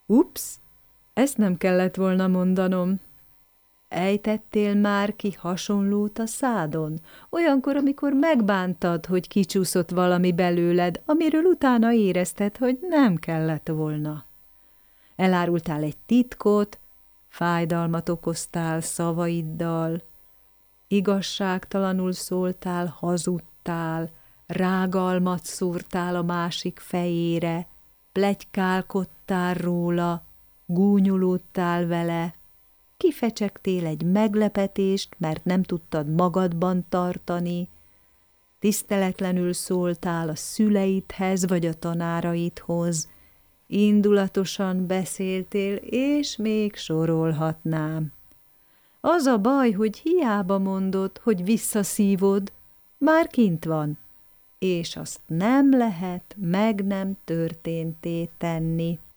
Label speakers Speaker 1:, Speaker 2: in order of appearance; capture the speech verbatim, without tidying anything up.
Speaker 1: Ups, ezt nem kellett volna mondanom. Ejtettél már ki hasonlót a szádon? Olyankor, amikor megbántad, hogy kicsúszott valami belőled, amiről utána érezted, hogy nem kellett volna. Elárultál egy titkot, fájdalmat okoztál szavaiddal, igazságtalanul szóltál, hazudtál, rágalmat szúrtál a másik fejére, pletykálkodtál róla, gúnyolódtál vele, kifecsegtél egy meglepetést, mert nem tudtad magadban tartani, tiszteletlenül szóltál a szüleidhez vagy a tanáraidhoz, indulatosan beszéltél, és még sorolhatnám. Az a baj, hogy hiába mondod, hogy visszaszívod, már kint van, és azt nem lehet meg nem történté tenni.